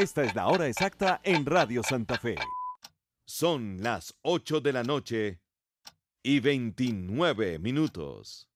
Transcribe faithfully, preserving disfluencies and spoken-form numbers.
Esta es la hora exacta en Radio Santa Fe. Son las ocho de la noche y veintinueve minutos.